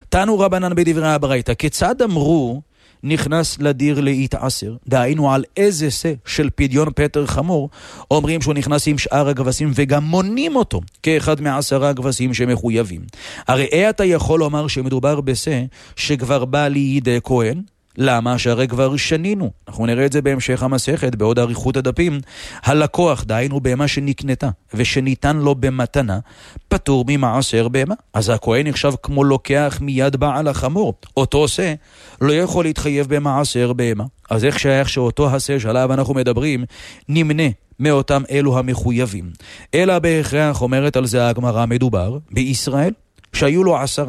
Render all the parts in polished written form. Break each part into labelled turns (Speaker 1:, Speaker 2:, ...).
Speaker 1: תנו רבנן בדברי הברייתא, כיצד אמרו נכנס לדיר להתעשר? דהיינו על איזה שא של פדיון פטר חמור אומרים שהוא נכנס עם שאר הכבשים וגם מונים אותו כאחד מ10 הכבשים שמחויבים. הרי אתה יכול לומר שמדובר בשא שכבר בא לידי כהן? למה? שהרי כבר שנינו. אנחנו נראה את זה בהמשך המסכת, בעוד אריכות הדפים. הלקוח, דהיינו בהמה שנקנתה ושניתן לו במתנה, פטור ממעשר בהמה. אז הכהן נחשב כמו לוקח מיד בעל החמור. אותו עושה לא יכול להתחייב במעשר בהמה. אז איך שייך שאותו עשה שעליו אנחנו מדברים נמנה מאותם אלו המחויבים? אלא בהכרח אומרת על זה הגמרא, מדובר בישראל שהיו לו 10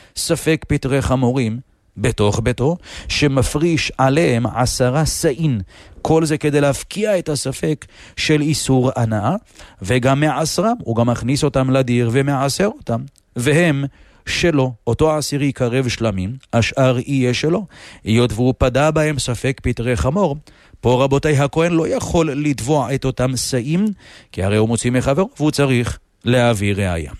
Speaker 1: ספק פטרי חמורים בתוך ביתו, שמפריש עליהם 10 סעין. כל זה כדי להפקיע את הספק של איסור הנאה, וגם מעשרם, הוא גם מכניס אותם לדיר ומעשר אותם, והם שלו. אותו עשירי יקרב שלמים, השאר יהיה שלו, היות והוא פדה בהם ספק פטרי חמור. פה רבותי, הכהן לא יכול לתבוע את אותם סעים, כי הרי הוא מוציא מחבר והוא צריך להביא ראיה.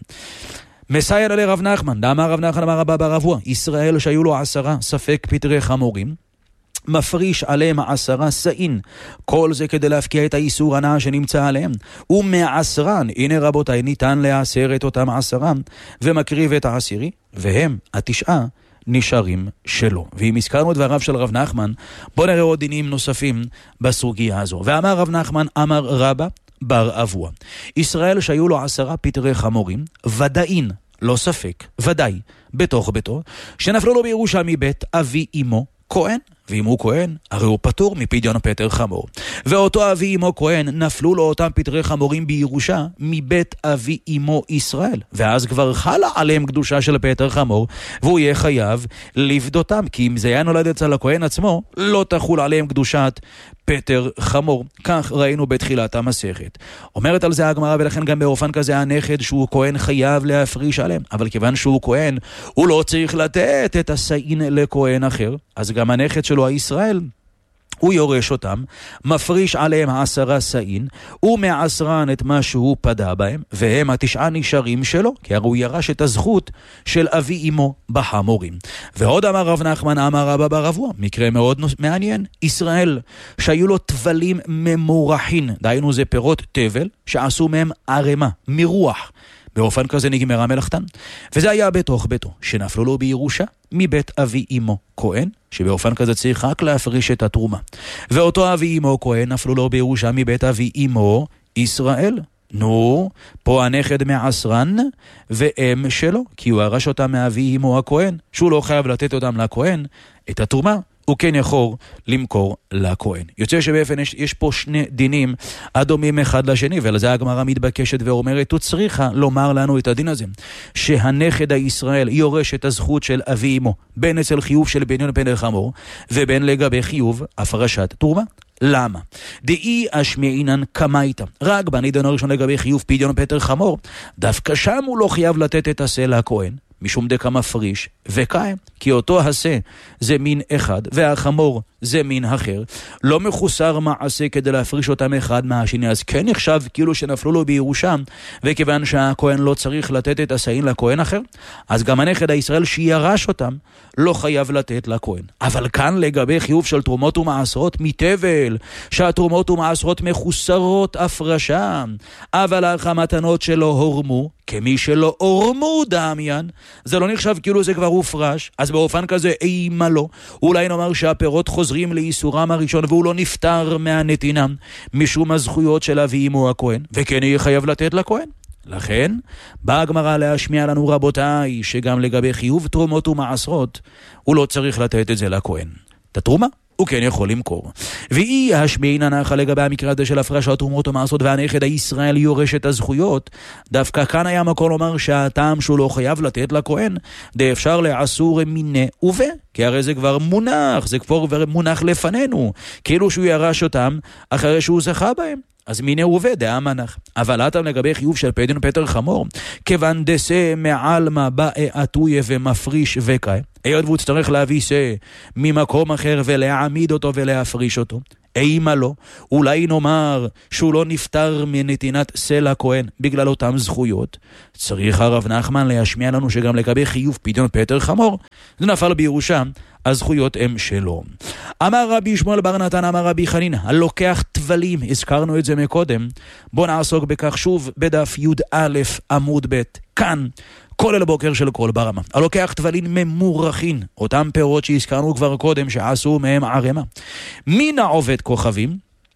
Speaker 1: מסייע לרב נחמן, דאמר רב נחמן אמר רבא בר אבוה, ישראל שהיו לו 10 ספק פטרי חמורים, מפריש עליהם 10 סעין, כל זה כדי להפקיע את האיסור הנאה שנמצא עליהם, ומעשרן, הנה רבותיי, ניתן לעשר את אותם 10 ומקריב את העשירי, והם 9 נשארים שלו. ואם הזכרנו את דבריו של רב נחמן, בוא נראה עוד דינים נוספים בסוגיה הזו. ואמר רב נחמן, אמר רבא בר אבוה, ישראל שהיו לו 10 פטרי חמורים, ודאין, לא ספק, ודאי, בתוך ביתו, שנפלו לו בירושה מבית אבי אמו כהן, ואם הוא כהן, הרי הוא פטור מפדיון פטר חמור. ואותו אבי אמו כהן, נפלו לו אותם פטרי חמורים בירושה מבית אבי אמו ישראל, ואז כבר חלה עליהם קדושה של פטר חמור, והוא יהיה חייב לפדותם, כי אם זה היה נולד אצל הכהן עצמו, לא תחול עליהם קדושת פטר חמור. כך ראינו בתחילת המסכת. אומרת על זה הגמרא, ולכן גם באופן כזה הנכד שהוא כהן חייב להפריש עליהם, אבל כיוון שהוא כהן, הוא לא צריך לתת את הסעין לכהן אחר, אז גם הנכד שלו הישראל, הוא יורש אותם, מפריש עליהם 10 סעין, ומעשרן את מה שהוא פדה בהם, והם 9 נשארים שלו, כי הרי הוא ירש את הזכות של אבי אמו בחמורים. ועוד אמר רב נחמן, אמר רבא בר אבוה, מקרה מאוד מעניין, ישראל שהיו לו תבלים ממורחין, דהיינו זה פירות תבל, שעשו מהם ערמה, מרוח, באופן כזה נגמרה מלאכתן. וזה היה בתוך ביתו, שנפלו לו בירושה מבית אבי אמו כהן, שבאופן כזה צריך רק להפריש את התרומה. ואותו אבי אמו כהן נפלו לו בירושה מבית אבי אמו ישראל. נו, פה הנכד מעשרן ואם שלו, כי הוא הרש אותם מאבי אמו הכהן, שהוא לא חייב לתת אותם לכהן, את התרומה הוא כן יכול למכור לכהן. יוצא שבאופן יש פה 2 דינים הדומים אחד לשני, ולזה הגמרא מתבקשת ואומרת, הוא צריכה לומר לנו את הדין הזה, שהנכד הישראל יורש את הזכות של אבי אמו, בין אצל חיוב של פדיון פטר חמור, ובין לגבי חיוב הפרשת תרומה. למה? דאי אשמעינן קמייתא, רק בנידון הראשון לגבי חיוב פדיון פטר חמור, דווקא שם הוא לא חייב לתת את הסה לכהן, משום דקה מפריש וקיים, כי אותו הסה זה מין אחד והחמור זה מין אחר, לא מחוסר מעשה כדי להפריש אותם אחד מהשני, אז כן נחשב כאילו שנפלו לו בירושה, וכיוון שהכהן לא צריך לתת את הסעין לכהן אחר, אז גם הנכד הישראל שירש אותם לא חייב לתת לכהן. אבל כאן לגבי חיוב של תרומות ומעשרות מתבל, שהתרומות ומעשרות מחוסרות הפרשה, אבל המתנות שלו הורמו, כמי שלא הורמו דמיין, זה לא נחשב כאילו זה כבר הופרש, אז באופן כזה אימה לו, אולי נאמר שהפירות חוזרים לאיסורם הראשון, והוא לא נפטר מהנתינה, משום הזכויות של אבי אמו הכהן, וכן יהיה חייב לתת לכהן. לכן, באה הגמרא להשמיע לנו רבותיי, שגם לגבי חיוב תרומות ומעשרות, הוא לא צריך לתת את זה לכהן. את התרומה הוא כן יכול למכור. ואי השמיעין הנחה לגבי המקרה הזה של הפרשת תרומות ומעשרות, והנכד הישראל יורש את הזכויות, דווקא כאן היה מקום לומר שהטעם שהוא לא חייב לתת לכהן, די אפשר לעשור מיני ובה, כי הרי זה כבר מונח, זה כבר מונח לפנינו, כאילו שהוא ירש אותם אחרי שהוא זכה בהם. אז מיני עובד, דעה מנח. אבל אתם לגבי חיוב של פדיון פטר חמור, כיוון דסה מעלמה באe עטויה ומפריש וקאי, היות והוא צריך להביא סה ממקום אחר ולהעמיד אותו ולהפריש אותו, אימה לו, אולי נאמר שהוא לא נפטר מנתינת סלע כהן בגלל אותם זכויות. צריך הרב נחמן להשמיע לנו שגם לגבי חיוב פדיון פטר חמור, זה נפל בירושה, הזכויות הם שלו. אמר רבי שמואל בר נתן, אמר רבי חנינא, הלוקח טבלים, הזכרנו את זה מקודם, בוא נעסוק בכך שוב בדף י"א עמוד ב', כאן, כולל בוקר של כל ברמה. הלוקח טבלים ממורחין, אותם פירות שהזכרנו כבר קודם, שעשו מהם ערמה. מן העובד כוכבים,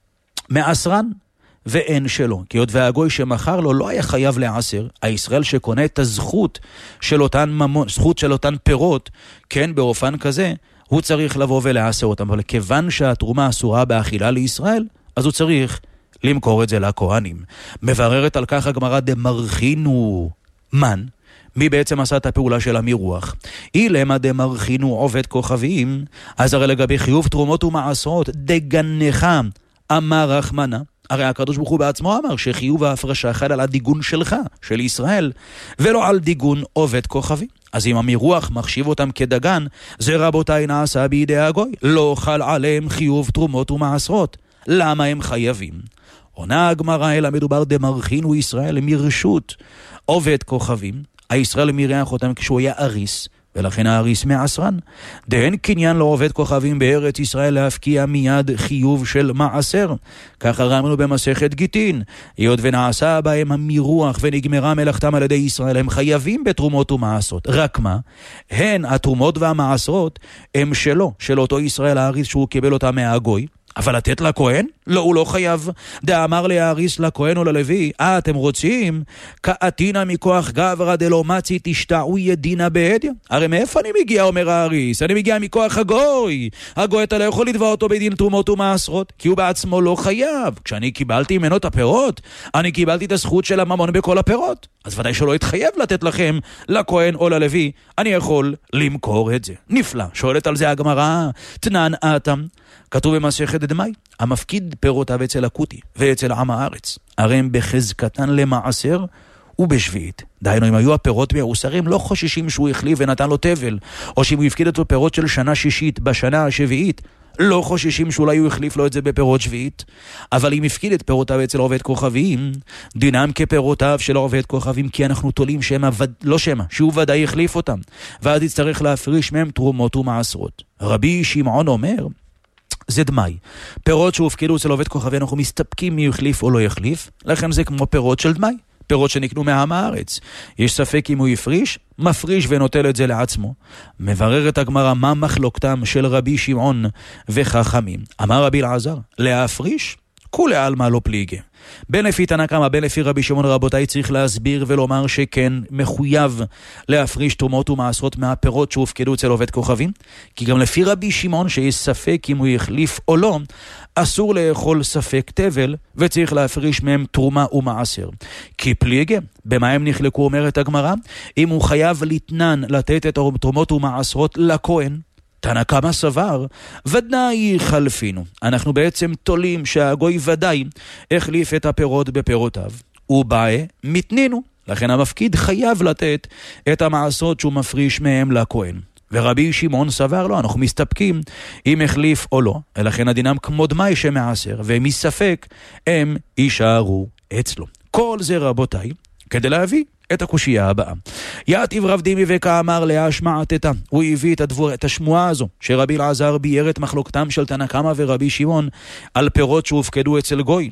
Speaker 1: מעשרן, ואין שלו. כי עוד והגוי שמחר לו לא היה חייב לעשר, הישראל שקונה את הזכות של אותן ממון, זכות של אותן פירות, כן, באופן כזה, הוא צריך לבוא ולעשר אותם. אבל כיוון שהתרומה אסורה באכילה לישראל, אז הוא צריך למכור את זה לכהנים. מבררת על כך הגמרא דמרחינו מן, מי בעצם עשה את הפעולה של המירוח? אילמה דמרחינו עובד כוכבים, אז הרי לגבי חיוב תרומות ומעשרות, דגנך אמר רחמנה, הרי הקדוש ברוך הוא בעצמו אמר שחיוב ההפרשה חל על הדיגון שלך, של ישראל, ולא על דיגון עובד כוכבים. אז אם המירוח מחשיב אותם כדגן, זה רבותיי נעשה בידי הגוי, לא חל עליהם חיוב תרומות ומעשרות. למה הם חייבים? עונה הגמרא, אלא מדובר דמרחינו ישראל מרשות עובד כוכבים, הישראל מירח אותם כשהוא היה אריס, ולכן האריס מעשרן. דהן קניין לא עובד כוכבים בארץ ישראל להפקיע מיד חיוב של מעשר. ככה רמנו במסכת גיטין. היות ונעשה בהם המירוח ונגמרה מלאכתם על ידי ישראל, הם חייבים בתרומות ומעשרות. רק מה? הן התרומות והמעשרות הם שלו, של אותו ישראל האריס שהוא קיבל אותם מהגוי. אבל לתת לכהן? לא, הוא לא חייב. דאמר להאריס לכהן או ללוי, אתם רוצים? כאתינה מכוח גברא דלא מצי תשתעו ידינה בהדיא. הרי מאיפה אני מגיע, אומר האריס? אני מגיע מכוח הגוי. הגוי אתה לא יכול לתבוע אותו בדין תרומות ומעשרות, כי הוא בעצמו לא חייב. כשאני קיבלתי ממנו את הפירות, אני קיבלתי את הזכות של הממון בכל הפירות. אז ודאי שלא יתחייב לתת לכם, לכהן או ללוי. אני יכול למכור את זה. נפלא. שואלת על זה הגמרא, תנן אתם. כתוב במסכת דמאי, המפקיד פירותיו אצל הכותי ואצל עם הארץ, הרי הם בחזקתן למעשר ובשביעית. דהיינו, אם היו הפירות מעושרים, לא חוששים שהוא החליף ונתן לו תבל, או שאם הוא הפקיד אותו פירות של שנה שישית בשנה השביעית, לא חוששים שאולי הוא החליף לו את זה בפירות שביעית. אבל אם הפקיד את פירותיו אצל עובד כוכבים, דינם כפירותיו של עובד כוכבים, כי אנחנו תולים שמה, לא שמה, שהוא ודאי החליף אותם, ואז יצטרך להפריש מהם תרומות ומעשרות. רבי שמעון אומר, זה דמאי. פירות שהופקדו אצל עובד כוכבי, אנחנו מסתפקים מי יחליף או לא יחליף, לכן זה כמו פירות של דמאי, פירות שנקנו מעם הארץ. יש ספק אם הוא יפריש, מפריש ונוטל את זה לעצמו. מבררת הגמרא מה מחלוקתם של רבי שמעון וחכמים. אמר רבי אלעזר, להפריש? כולי עלמא לא פליגי. בין לפי תנא קמא, בין לפי רבי שמעון, רבותיי, צריך להסביר ולומר שכן מחויב להפריש תרומות ומעשרות מהפירות שהופקדו אצל עובד כוכבים, כי גם לפי רבי שמעון שיש ספק אם הוא יחליף או לא, אסור לאכול ספק תבל וצריך להפריש מהם תרומה ומעשר. כי פליגי, במה הם נחלקו, אומרת הגמרא? אם הוא חייב לתנן לתת את התרומות ומעשרות לכהן, תנא קמא סבר, ודאי חלפינו. אנחנו בעצם תולים שהגוי ודאי החליף את הפירות בפירותיו. ובאי מתנינו. לכן המפקיד חייב לתת את המעשרות שהוא מפריש מהם לכהן. ורבי שמעון סבר לא, אנחנו מסתפקים אם החליף או לא. ולכן הדינם כמו דמאי שמעשר, ומספק הם יישארו אצלו. כל זה רבותיי, כדי להביא את הקושייה הבאה. יעתיב רב דימי וכאמר להשמעתתה. הוא הביא את השמועה הזו שרבי אלעזר ביאר את מחלוקתם של תנא קמא ורבי שמעון על פירות שהופקדו אצל גוי.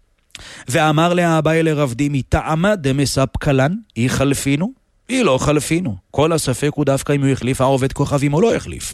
Speaker 1: ואמר לאביי לרב דימי, טעמא דמספקלן, היא חלפינו? היא לא חלפינו. כל הספק הוא דווקא אם הוא החליף העובד כוכבים או לא החליף.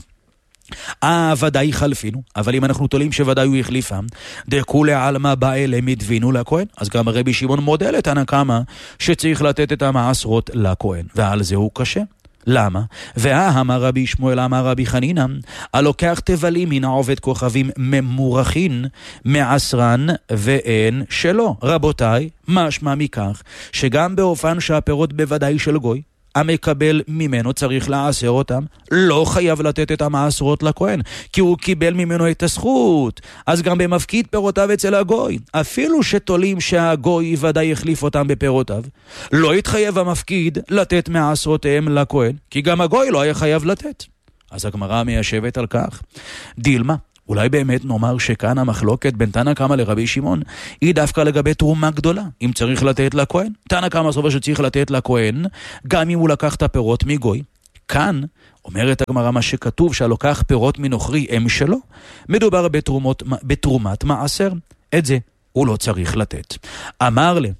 Speaker 1: ודאי חלפינו, אבל אם אנחנו תולים שוודאי הוא החליפם, דכולי עלמא באי למדבינו לכהן, אז גם רבי שמעון מודה לתנא קמא שצריך לתת את המעשרות לכהן, ועל זה הוא קשה. למה? אמר רבי שמואל אמר רבי חנינא, הלוקח תבלים מן העובד כוכבים ממורחין מעשרן ואין שלו. רבותיי, משמע מכך שגם באופן שהפירות בוודאי של גוי, המקבל ממנו צריך לעשר אותם, לא חייב לתת את המעשרות לכהן, כי הוא קיבל ממנו את הזכות. אז גם במפקיד פירותיו אצל הגוי, אפילו שתולים שהגוי ודאי יחליף אותם בפירותיו, לא יתחייב המפקיד לתת מעשרותיהם לכהן, כי גם הגוי לא היה חייב לתת. אז הגמרא מיישבת על כך, דילמה, אולי באמת נאמר שכאן המחלוקת בין תנא קמא לרבי שמעון היא דווקא לגבי תרומה גדולה, אם צריך לתת לכהן. תנא קמא סובר שצריך לתת לכהן, גם אם הוא לקח את הפירות מגוי. כאן אומרת הגמרא מה שכתוב שהלוקח פירות מנוכרי הם שלו, מדובר בתרומת מעשר, את זה הוא לא צריך לתת. אמר לי,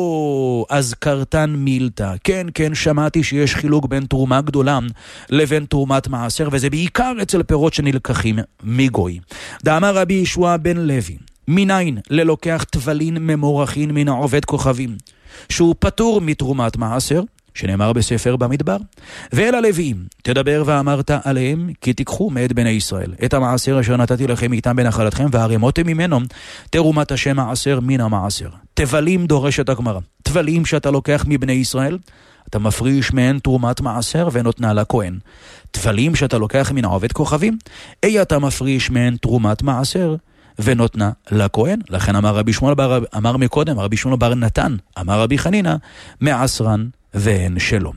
Speaker 1: אז קרתן מילתא, כן, שמעתי שיש חילוק בין תרומה גדולה לבין תרומת מעשר, וזה בעיקר אצל פירות שנלקחים מגוי. דאמר רבי ישוע בן לוי, מניין ללוקח תבלין ממורחין מן העובד כוכבים, שהוא פטור מתרומת מעשר, שנאמר בספר במדבר, ואל הלוויים, תדבר ואמרת עליהם, כי תיקחו מאת בני ישראל, את המעשר אשר נתתי לכם איתם בנחלתכם, והרמותם ממנו, תרומת השם מעשר מן המעשר. תבלים דורשת הגמרא, תבלים שאתה לוקח מבני ישראל, אתה מפריש מהן תרומת מעשר ונותנה לכהן. תבלים שאתה לוקח מן העובד כוכבים, אתה מפריש מהן תרומת מעשר, ונותנה לכהן. לכן אמר רבי שמואל אמר מקודם, רבי שמואל בר נתן, אמר רבי חנינא, מעשרן והן שלו.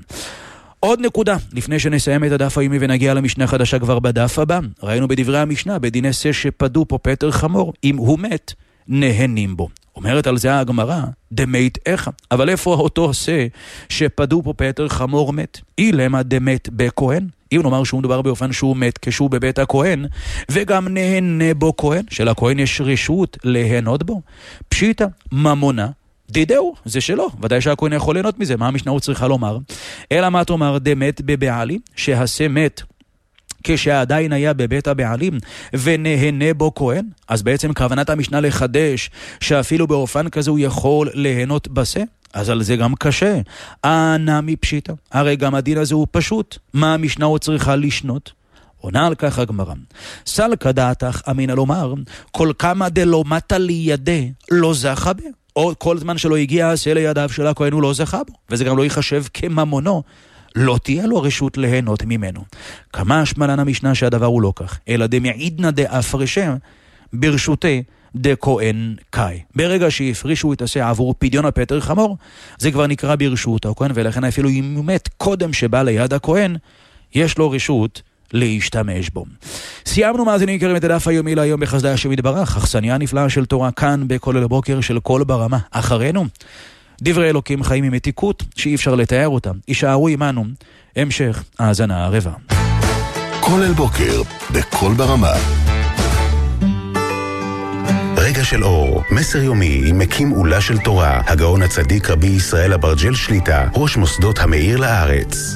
Speaker 1: עוד נקודה, לפני שנסיים את הדף היומי ונגיע למשנה חדשה כבר בדף הבא. ראינו בדברי המשנה, בדיני שא שפדו פה פטר חמור, אם הוא מת, נהנים בו. אומרת על זה הגמרא, דמית איכה. אבל איפה אותו שא שפדו פה פטר חמור מת? אילמה דמת בכהן. אם נאמר שהוא מדובר באופן שהוא מת כשהוא בבית הכהן, וגם נהנה בו כהן, שלכהן יש רשות להנות בו. פשיטה, ממונה, דידהו, זה שלו, ודאי שהכהן יכול ליהנות מזה, מה המשנה הוא צריכה לומר? אלא מה תאמר דמת בבעלים, שהשא מת כשעדיין היה בבית הבעלים ונהנה בו כהן, אז בעצם כוונת המשנה לחדש שאפילו באופן כזה הוא יכול ליהנות בשא, אז על זה גם קשה. אנא מפשיטה, הרי גם הדין הזה הוא פשוט, מה המשנה הוא צריכה לשנות? עונה על כך הגמרא, סלקא דעתך אמינא לומר, כל כמה דלא מטה לידי לא זכה בה, או כל זמן שלא הגיע השא לידיו של הכהן הוא לא זכה בו, וזה גם לא ייחשב כממונו, לא תהיה לו רשות ליהנות ממנו. כמה השמלן המשנה שהדבר הוא לא כך, אלא דמעידנא דאפרשם ברשותי דכהן קאי. ברגע שהפרישו את השא עבור פדיון הפטר חמור, זה כבר נקרא ברשות הכהן, ולכן אפילו אם הוא מת קודם שבא ליד הכהן, יש לו רשות להשתמש בו. סיימנו מאזינים יקרים את הדף היומי להיום בחסדי השם יתברך, אכסניה נפלאה של תורה כאן בכולל בוקר של כל ברמה. אחרינו דברי אלוקים חיים עם מתיקות שאי אפשר לתאר אותם. יישארו עמנו, המשך האזנה ערבה.
Speaker 2: כולל בוקר בכל ברמה. רגע של אור, מסר יומי עם מקים עולה של תורה, הגאון הצדיק רבי ישראל אברג'ל שליטה, ראש מוסדות המאיר לארץ.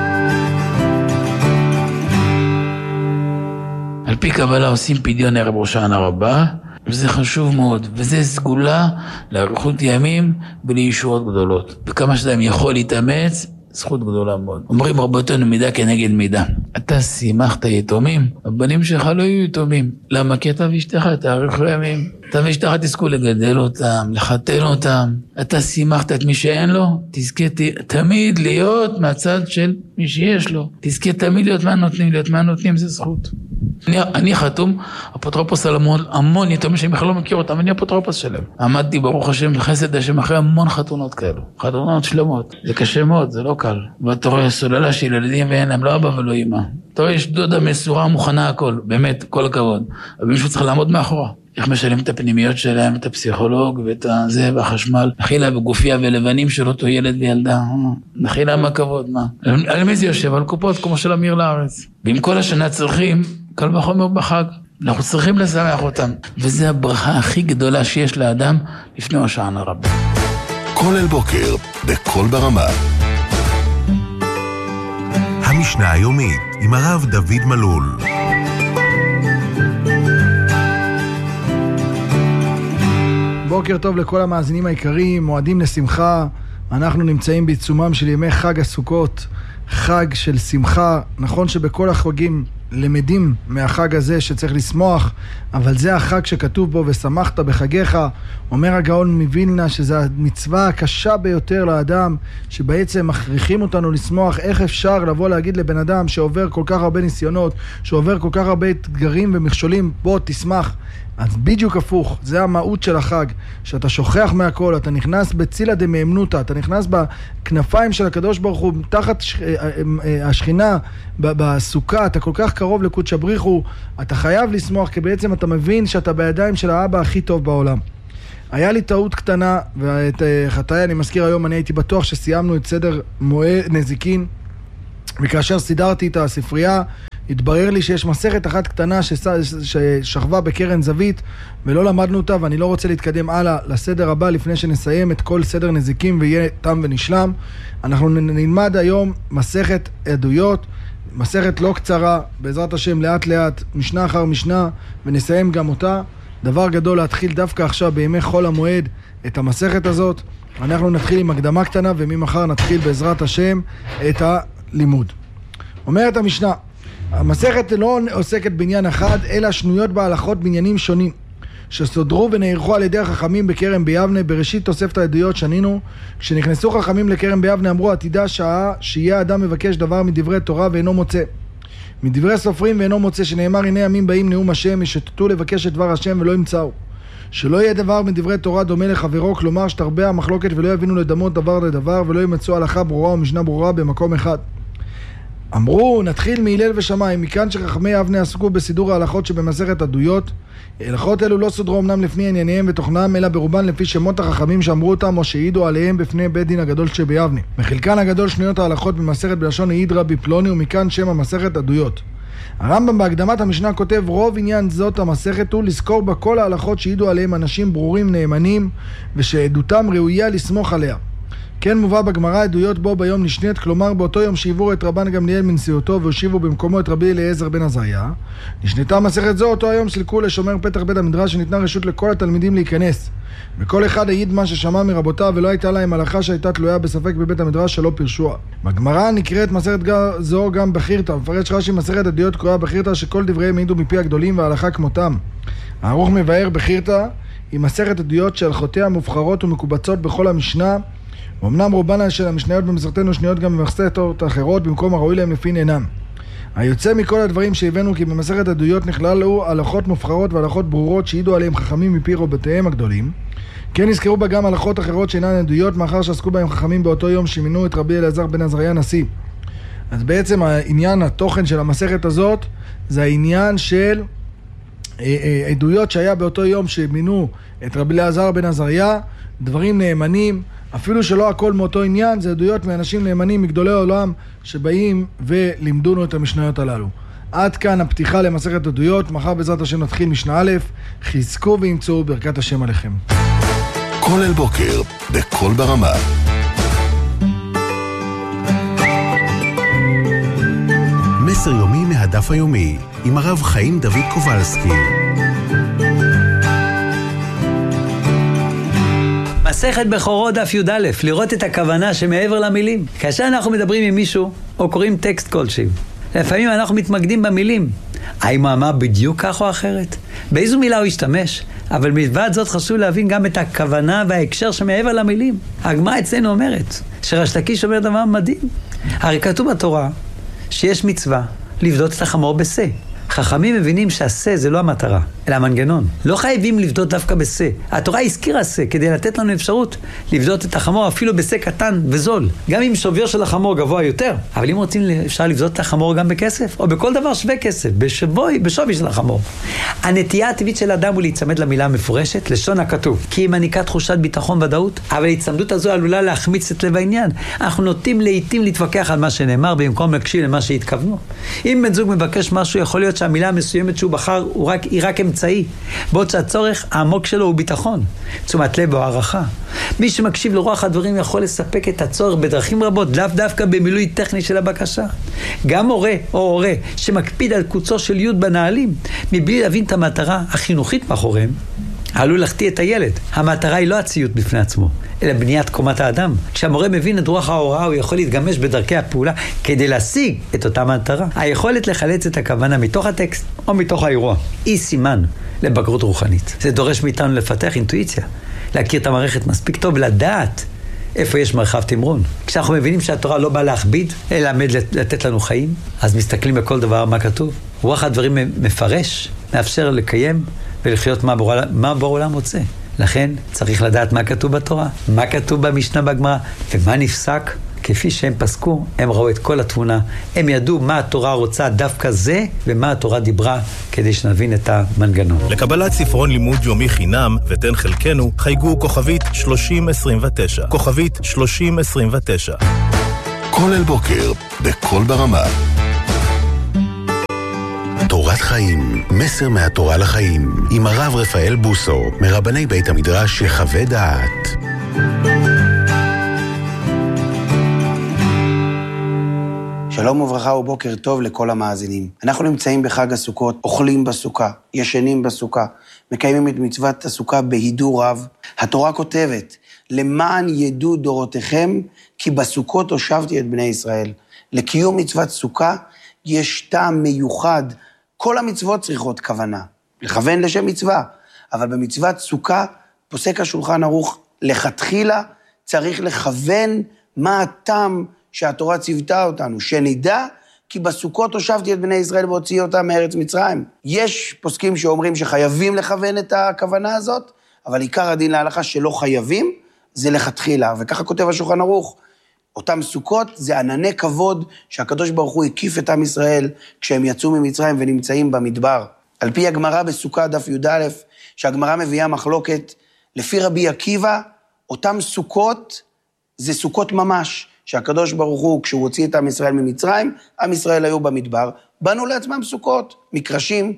Speaker 3: על פי קבלה עושים פדיון ערב ראש השנה רבה, וזה חשוב מאוד, וזה סגולה לאריכות ימים ולישועות גדולות. וכמה שאדם יכול להתאמץ, זכות גדולה מאוד. אומרים רבותינו מידה כנגד מידה. אתה שימחת יתומים, הבנים שלך לא יהיו יתומים. למה? כי אתה ואשתך תאריכו ימים. אתה ואשתך תזכו לגדל אותם, לחתן אותם. אתה שימחת את מי שאין לו, תזכה תמיד להיות מהצד של מי שיש לו. תזכה תמיד להיות מה נותנים, זה זכות. אני חתום, אפוטרופוס על המון יתומים שאני בכלל לא מכיר אותם, אני אפוטרופוס שלהם. עמדתי ברוך השם חסד השם אחרי המון חתונות כאלו, חתונות שלמות. זה קשה מאוד, זה לא קל. ואתה רואה סוללה של ילדים ואין להם לא אבא ולא אמא. אתה רואה יש דודה מסורה מוכנה הכל, באמת, כל הכבוד. אבל מישהו צריך לעמוד מאחורה. איך משלם את הפנימיות שלהם, את הפסיכולוג ואת זה והחשמל. נחילה בגופיה ולבנים של אותו ילד וילדה. נחילה מה כבוד, מה? על מי זה יושב? על קופות כמו של אמיר לארץ. ואם כל השנה צריכים, קל וחומר בחג. אנחנו צריכים לשמח אותם. וזה הברכה הכי גדולה שיש לאדם לפני ראש השנה רבה.
Speaker 2: כולל בוקר בכל ברמה. המשנה היומית עם הרב דוד מלול.
Speaker 4: בוקר טוב לכל המאזינים העיקריים, מועדים לשמחה. אנחנו נמצאים בעיצומם של ימי חג הסוכות, חג של שמחה. נכון שבכל החגים למדים מהחג הזה שצריך לשמוח, אבל זה החג שכתוב בו ושמחת בחגיך. אומר הגאון מווילנה שזה המצווה הקשה ביותר לאדם, שבעצם מכריחים אותנו לשמוח. איך אפשר לבוא להגיד לבן אדם שעובר כל כך הרבה ניסיונות, שעובר כל כך הרבה אתגרים ומכשולים, בוא תשמח. אז בדיוק הפוך, זה המהות של החג, שאתה שוכח מהכל, אתה נכנס בצילה דמאמנותא, אתה נכנס בכנפיים של הקדוש ברוך הוא, תחת השכינה בסוכה, אתה כל כך קרוב לקודש הבריחו, אתה חייב לשמוח, כי בעצם אתה מבין שאתה בידיים של האבא הכי טוב בעולם. היה לי טעות קטנה, ואת חטאי אני מזכיר היום, אני הייתי בטוח שסיימנו את סדר מועד נזיקין, וכאשר סידרתי את הספרייה, התברר לי שיש מסכת אחת קטנה ששכבה בקרן זווית, ולא למדנו אותה, ואני לא רוצה להתקדם הלאה לסדר הבא, לפני שנסיים את כל סדר נזיקים ויהיה תם ונשלם. אנחנו נלמד היום מסכת עדויות, מסכת לא קצרה, בעזרת השם לאט לאט, משנה אחר משנה, ונסיים גם אותה. דבר גדול להתחיל דווקא עכשיו בימי חול המועד את המסכת הזאת. אנחנו נתחיל עם הקדמה קטנה, וממחר נתחיל בעזרת השם את הלימוד. אומרת המשנה, המסכת לא עוסקת בעניין אחד, אלא שנויות בהלכות בעניינים שונים, שסודרו ונערכו על ידי החכמים בכרם ביבנה. בראשית תוספת העדויות שנינו, כשנכנסו חכמים לכרם ביבנה אמרו, עתידה שעה שיהיה אדם מבקש דבר מדברי תורה ואינו מוצא, מדברי סופרים ואינו מוצא, שנאמר הנה ימים באים נאום השם, ישתתו לבקש את דבר השם ולא ימצאו. שלא יהיה דבר מדברי תורה דומה לחברו, כלומר שתרבה המחלוקת ולא יבינו לדמות דבר לדבר, ולא ימצאו הלכה ברורה ומשנה ברורה במקום אחד. אמרו, נתחיל מהלל ושמיים, מכאן שחכמי אבנה עסקו בסידור ההלכות שבמסכת עדויות. הלכות אלו לא סודרו אמנם לפני ענייניהם ותוכנם, אלא ברובן לפי שמות החכמים שאמרו אותם או שהעידו עליהם בפני בית דין הגדול שביבנה. בחלקן הגדול שנויות ההלכות במסכת בלשון העיד רבי פלוני, ומכאן שם המסכת עדויות. הרמב"ם בהקדמת המשנה כותב, רוב עניין זאת המסכת הוא לזכור בה כל ההלכות שהעידו עליהם אנשים ברורים נאמנים, ושעדותם ראויה לסמוך עליה. כן מובא בגמרא עדויות בו ביום נשנית, כלומר באותו יום שהעבירו את רבן גמליאל מנשיאותו והושיבו במקומו את רבי אליעזר בן עזריה, נשנתה מסכת זו אותו היום סילקו לשומר פתח בית המדרש, שניתנה רשות לכל התלמידים להיכנס, וכל אחד העיד מה ששמע מרבותיו, ולא הייתה להם הלכה שהייתה תלויה בספק בבית המדרש שלא פירשוה. בגמרא נקראת מסכת זו גם בחירתא, מפרש רש"י מסכת עדויות קרויה בחירתא, שכל דבריהם העידו מפי הגדולים וההלכה כמותם. הערוך מבאר בחירתא היא מסכת עדויות שהלכותיה מובחרות ומקובצות בכל המשנה, ואומנם רובן של המשניות במסכתנו שניות גם במסכתות אחרות במקום הראוי להם לפי עניינם. היוצא מכל הדברים שהבאנו כי במסכת עדויות נכללו הלכות מובחרות והלכות ברורות שהעידו עליהם חכמים מפי רבותיהם הגדולים. כן נזכרו בה גם הלכות אחרות שאינן עדויות, מאחר שעסקו בהם חכמים באותו יום שמינו את רבי אליעזר בן עזריה נשיא. אז בעצם העניין, התוכן של המסכת הזאת, זה העניין של עדויות שהיה באותו יום שמינו את רבי אליעזר בן עזריה, דברים נאמנים, אפילו שלא הכל מאותו עניין, זה עדויות מאנשים נאמנים מגדולי העולם שבאים ולימדונו את המשניות הללו. עד כאן הפתיחה למסכת עדויות. מחר בעזרת השם נתחיל משנה א', חזקו וימצאו ברכת השם עליכם.
Speaker 2: כל אל בוקר בכל ברמה. מסר יומי מהדף היומי עם הרב חיים דוד קובלסקי.
Speaker 5: מסכת בכורות דף י"א, לראות את הכוונה שמעבר למילים. כאשר אנחנו מדברים עם מישהו או קוראים טקסט כלשהו, לפעמים אנחנו מתמקדים במילים. האם הוא אמר בדיוק כך או אחרת? באיזו מילה הוא השתמש? אבל מלבד זאת חשוב להבין גם את הכוונה וההקשר שמעבר למילים. הגמרא אצלנו אומרת שריש לקיש אומר דבר מדהים. הרי כתוב בתורה שיש מצווה לבדות את החמור בשה. חכמים מבינים שהשה זה לא המטרה, אלא המנגנון. לא חייבים לבדות דווקא בשה. התורה הזכירה שה כדי לתת לנו אפשרות לבדות את החמור אפילו בשה קטן וזול. גם אם שווי של החמור גבוה יותר. אבל אם רוצים אפשר לבדות את החמור גם בכסף, או בכל דבר שווה כסף, בשווי של החמור. הנטייה הטבעית של האדם הוא להיצמד למילה המפורשת, לשון הכתוב. כי היא מעניקה תחושת ביטחון ודאות, אבל ההצמדות הזו עלולה להחמיץ את לב העניין. אנחנו נוטים לעתים להתווכח על מה שנאמר, במקום להקשיב למה שהתכוונו. אם בן זוג מבקש משהו, יכול להיות שהמילה המסוימת שהוא בחר היא רק אמצעי, בעוד שהצורך העמוק שלו הוא ביטחון, תשומת לב או הערכה. מי שמקשיב לרוח הדברים יכול לספק את הצורך בדרכים רבות, לאו דווקא במילוי טכני של הבקשה. גם הורה או הורה שמקפיד על קוצו של יוד בנעלים, מבלי להבין את המטרה החינוכית מאחוריהם, עלול להחטיא את הילד. המטרה היא לא הציות בפני עצמו, אלא בניית קומת האדם. כשהמורה מבין את רוח ההוראה, הוא יכול להתגמש בדרכי הפעולה כדי להשיג את אותה מטרה. היכולת לחלץ את הכוונה מתוך הטקסט או מתוך האירוע היא סימן לבגרות רוחנית. זה דורש מאיתנו לפתח אינטואיציה, להכיר את המערכת מספיק טוב, לדעת איפה יש מרחב תמרון. כשאנחנו מבינים שהתורה לא באה להכביד, אלא לתת לנו חיים, אז מסתכלים בכל דבר מה כתוב. רוח הדברים מפרש, מאפשר לקיים ולחיות מה בעולם רוצה. לכן צריך לדעת מה כתוב בתורה, מה כתוב במשנה בגמרא, ומה נפסק כפי שהם פסקו, הם ראו את כל התמונה. הם ידעו מה התורה רוצה דווקא זה, ומה התורה דיברה, כדי שנבין את המנגנון.
Speaker 6: לקבלת ספרון לימוד יומי חינם, ותן חלקנו, חייגו כוכבית 3029. כוכבית 3029.
Speaker 2: כל אל בוקר, בכל ברמה. תורת חיים, מסר מהתורה לחיים, עם הרב רפאל בוסו, מרבני בית המדרש יחווה דעת.
Speaker 7: שלום וברכה ובוקר טוב לכל המאזינים. אנחנו נמצאים בחג הסוכות, אוכלים בסוכה, ישנים בסוכה, מקיימים את מצוות הסוכה בהידור רב. התורה כותבת, למען ידעו דורותיכם, כי בסוכות הושבתי את בני ישראל. לקיום מצוות סוכה יש טעם מיוחד. כל המצוות צריכות כוונה, לכוון לשם מצווה, אבל במצוות סוכה פוסק השולחן ערוך לכתחילה, צריך לכוון מה הטעם שהתורה ציוותה אותנו, שנדע כי בסוכות הושבתי את בני ישראל והוציא אותם מארץ מצרים. יש פוסקים שאומרים שחייבים לכוון את הכוונה הזאת, אבל עיקר הדין להלכה שלא חייבים, זה לכתחילה, וככה כותב השולחן ערוך. אותם סוכות זה ענני כבוד שהקדוש ברוך הוא הקיף את עם ישראל כשהם יצאו ממצרים ונמצאים במדבר. על פי הגמרא בסוכה דף י"א, שהגמרא מביאה מחלוקת, לפי רבי עקיבא, אותם סוכות זה סוכות ממש, שהקדוש ברוך הוא כשהוא הוציא את עם ישראל ממצרים, עם ישראל היו במדבר, בנו לעצמם סוכות, מקרשים,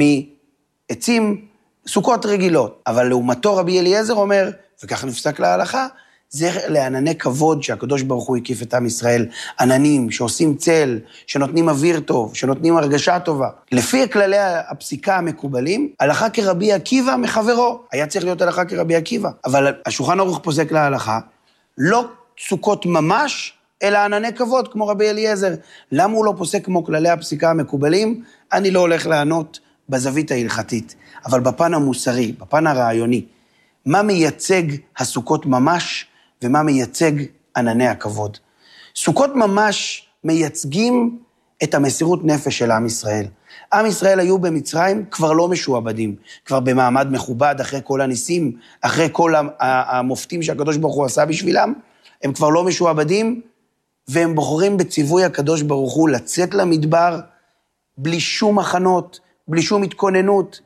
Speaker 7: מעצים, סוכות רגילות. אבל לעומתו רבי אליעזר אומר, וכך נפסק להלכה, זה לענני כבוד שהקדוש ברוך הוא הקיף את עם ישראל, עננים שעושים צל, שנותנים אוויר טוב, שנותנים הרגשה טובה. לפי כללי הפסיקה המקובלים, הלכה כרבי עקיבא מחברו. היה צריך להיות הלכה כרבי עקיבא. אבל השולחן ערוך פוסק להלכה, לא סוכות ממש, אלא ענני כבוד כמו רבי אליעזר. למה הוא לא פוסק כמו כללי הפסיקה המקובלים? אני לא הולך לענות בזווית ההלכתית, אבל בפן המוסרי, בפן הרעיוני. מה מייצג הסוכות ממש ומה מייצג ענני הכבוד? סוכות ממש מייצגים את המסירות נפש של עם ישראל. עם ישראל היו במצרים כבר לא משועבדים, כבר במעמד מכובד אחרי כל הניסים, אחרי כל המופתים שהקדוש ברוך הוא עשה בשבילם, הם כבר לא משועבדים, והם בוחרים בציווי הקדוש ברוך הוא לצאת למדבר, בלי שום הכנות, בלי שום התכוננות,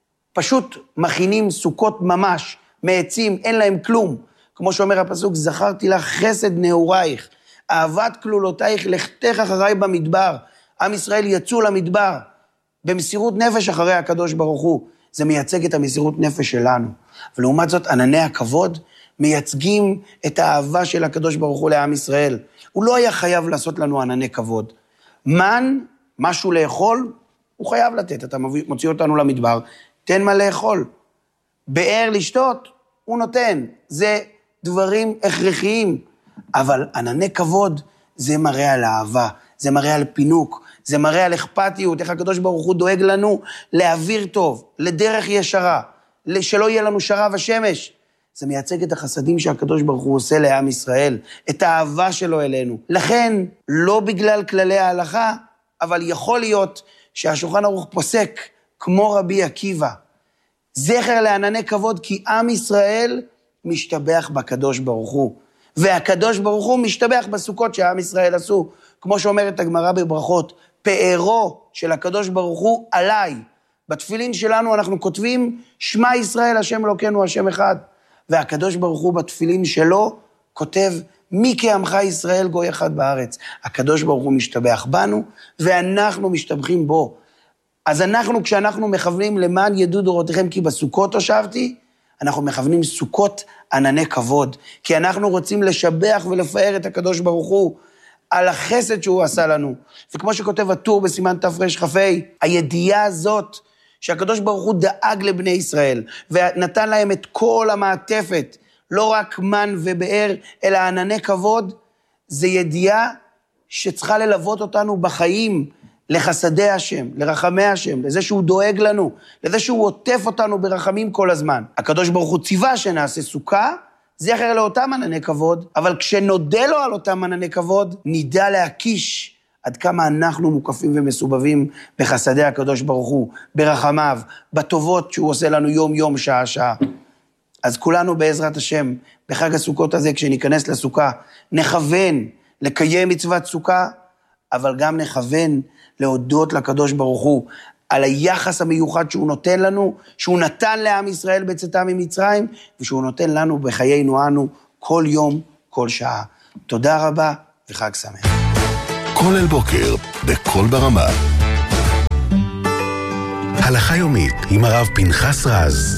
Speaker 7: פשוט מכינים סוכות ממש, מעצים, אין להם כלום. כמו שאומר הפסוק, זכרתי לך חסד נעורייך, אהבת כלולותייך, לכתך אחריי במדבר. עם ישראל יצאו למדבר, במסירות נפש אחרי הקדוש ברוך הוא. זה מייצג את המסירות נפש שלנו. ולעומת זאת, ענני הכבוד מייצגים את האהבה של הקדוש ברוך הוא לעם ישראל. הוא לא היה חייב לעשות לנו ענני כבוד. מן, משהו לאכול, הוא חייב לתת. אתה מוציא אותנו למדבר, תן מה לאכול. באר לשתות, הוא נותן. זה דברים הכרחיים. אבל ענני כבוד, זה מראה על אהבה, זה מראה על פינוק, זה מראה על אכפתיות, איך הקדוש ברוך הוא דואג לנו לאוויר טוב, לדרך ישרה, שלא יהיה לנו שרב השמש. זה מייצג את החסדים שהקדוש ברוך הוא עושה לעם ישראל, את האהבה שלו אלינו. לכן, לא בגלל כללי ההלכה, אבל יכול להיות שהשולחן ערוך פוסק כמו רבי עקיבא. זכר לענני כבוד, כי עם ישראל משתבח בקדוש ברוך הוא. והקדוש ברוך הוא משתבח בסוכות שהעם ישראל עשו. כמו שאומרת הגמרא בברכות, פארו של הקדוש ברוך הוא עליי. בתפילין שלנו אנחנו כותבים, שמע ישראל השם אלוקינו השם אחד. והקדוש ברוך הוא בתפילין שלו כותב, מי כעמך ישראל גוי אחד בארץ. הקדוש ברוך הוא משתבח בנו, ואנחנו משתבחים בו. אז אנחנו, כשאנחנו מכוונים למען ידעו דורותיכם, כי בסוכות הושבתי, אנחנו מכוונים סוכות ענני כבוד, כי אנחנו רוצים לשבח ולפאר את הקדוש ברוך הוא, על החסד שהוא עשה לנו. וכמו שכותב הטור בסימן תרכ"ה, הידיעה הזאת, שהקדוש ברוך הוא דאג לבני ישראל, ונתן להם את כל המעטפת, לא רק מן ובאר, אלא ענני כבוד, זה ידיעה שצריכה ללוות אותנו בחיים, לחסדי השם, לרחמי השם, לזה שהוא דואג לנו, לזה שהוא עוטף אותנו ברחמים כל הזמן. הקדוש ברוך הוא ציווה שנעשה סוכה, זכר לאותם ענני כבוד, אבל כשנודה לו על אותם ענני כבוד, נדע להקיש עד כמה אנחנו מוקפים ומסובבים בחסדי הקדוש ברוך הוא, ברחמיו, בטובות שהוא עושה לנו יום יום, שעה שעה. אז כולנו בעזרת השם, בחג הסוכות הזה, כשניכנס לסוכה, נכוון לקיים מצוות סוכה, אבל גם נכוון להודות לקדוש ברוך הוא על היחס המיוחד שהוא נותן לנו, שהוא נתן לעם ישראל בצאתם ממצרים, ושהוא נותן לנו בחיינו אנו כל יום, כל שעה. תודה רבה וחג שמח.
Speaker 2: כל אל בוקר, בכל ברמה. הלכה יומית עם הרב פנחס רז.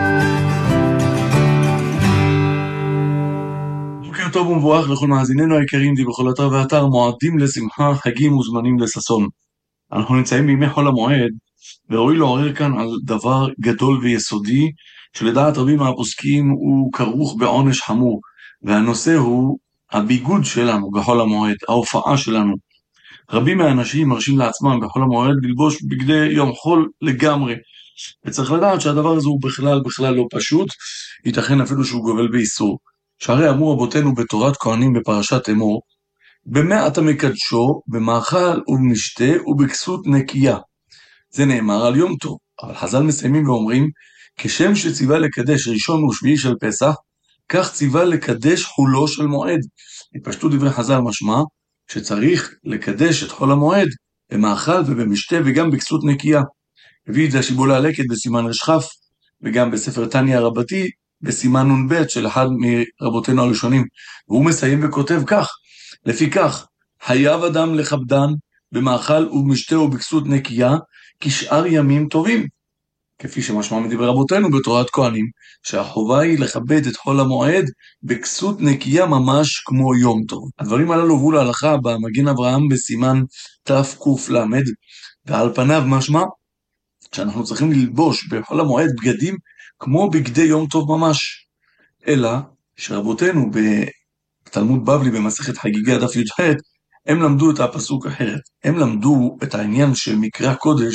Speaker 8: בוקר טוב ומבורך לכל מאזיננו היקרים, די בכל אתר ואתר, מועדים לשמחה, חגים וזמנים לששון. אנחנו נמצאים בימי חול המועד, וראוי לעורר כאן על דבר גדול ויסודי, שלדעת רבים מהפוסקים הוא כרוך בעונש חמור, והנושא הוא הביגוד שלנו בחול המועד, ההופעה שלנו. רבים מהאנשים מרשים לעצמם בחול המועד ללבוש בגדי יום חול לגמרי, וצריך לדעת שהדבר הזה הוא בכלל לא פשוט, ייתכן אפילו שהוא גובל באיסור. שהרי אמרו רבותינו בתורת כהנים בפרשת אמור, במה אתה מקדשו, במאכל ובמשתה ובכסות נקייה. זה נאמר על יום טוב, אבל חז"ל מסיימים ואומרים, כשם שציווה לקדש ראשון ושביעי של פסח, כך ציווה לקדש חולו של מועד. התפשטו דברי חז"ל משמע, שצריך לקדש את חול המועד במאכל ובמשתה וגם בכסות נקייה. הביא את זה שיבולי הלקט בסימן רשכף, וגם בספר תניא רבתי, בסימן נ"ב של אחד מרבותינו הראשונים. והוא מסיים וכותב כך, לפיכך, חייב אדם לכבדן במאכל ובמשתה ובכסות נקייה, כשאר ימים טובים. כפי שמשמע מדברי רבותינו בתורת כהנים, שהחובה היא לכבד את חול המועד בכסות נקייה ממש כמו יום טוב. הדברים הללו הובאו להלכה במגן אברהם בסימן תק"ל, ועל פניו משמע שאנחנו צריכים ללבוש בחול המועד בגדים כמו בגדי יום טוב ממש. אלא שרבותינו בתלמוד בבלי במסכת חגיגה דף י"ח, הם למדו את הפסוק אחרת. הם למדו את העניין של מקרא קודש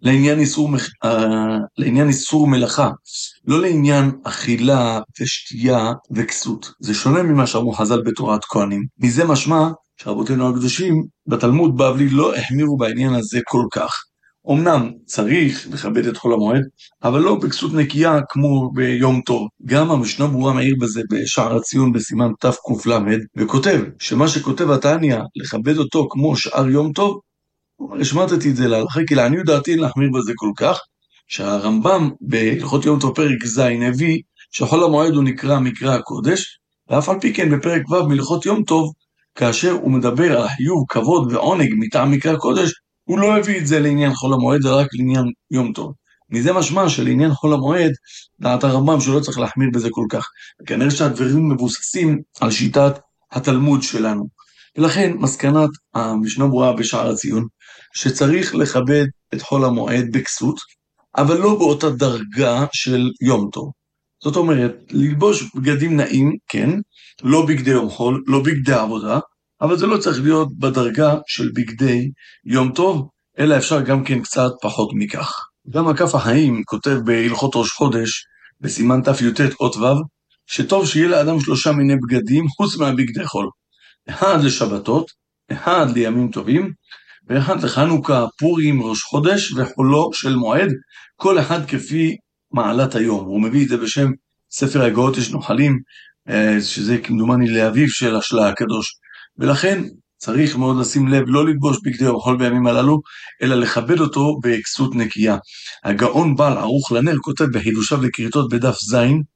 Speaker 8: לעניין איסור מלאכה, לא לעניין אכילה ושתייה וכסות. זה שונה ממה שאמרו חז"ל בתורת כהנים. מזה משמע שרבותינו הקדושים בתלמוד בבלי לא החמירו בעניין הזה כל כך. אמנם צריך לכבד את חול המועד, אבל לא בכסות נקייה כמו ביום טוב. גם המשנה ברורה מעיר בזה בשער הציון בסימן תק"ל, וכותב שמה שכותב התניא לכבד אותו כמו שאר יום טוב, השמטתי את זה להלכה, כי לעניות דעתי להחמיר בזה כל כך, שהרמב"ם בהלכות יום טוב פרק ז' הביא שחול המועד הוא נקרא מקרא הקודש, ואף על פי כן בפרק ו' מהלכות יום טוב, כאשר הוא מדבר על חיוב, כבוד ועונג מטעם מקרא הקודש, הוא לא הביא את זה לעניין חול המועד, זה רק לעניין יום טוב. מזה משמע שלעניין חול המועד, דעת הרמב"ם שלא צריך להחמיר בזה כל כך. וכנראה שהדברים מבוססים על שיטת התלמוד שלנו. ולכן מסקנת המשנה ברורה בשער הציון, שצריך לכבד את חול המועד בכסות, אבל לא באותה דרגה של יום טוב. זאת אומרת, ללבוש בגדים נעים, כן, לא בגדי יום חול, לא בגדי עבודה, אבל זה לא צריך להיות בדרגה של בגדי יום טוב, אלא אפשר גם כן קצת פחות מכך. גם הכף החיים כותב בהלכות ראש חודש, בסימן ת"י"ט אות ו', שטוב שיהיה לאדם 3 מיני בגדים חוץ מהבגדי חול. אחד לשבתות, אחד לימים טובים, ואחד לחנוכה, פורים, ראש חודש וחולו של מועד, כל אחד כפי מעלת היום. הוא מביא את זה בשם ספר הגאות יש נוחלים, שזה כמדומני לאביו של השלה הקדוש. ולכן צריך מאוד לשים לב, לא ללבוש בגדי יום חול בימים הללו, אלא לכבד אותו בכסות נקייה. הגאון בעל ערוך לנר כותב בחידושיו לכריתות בדף ז',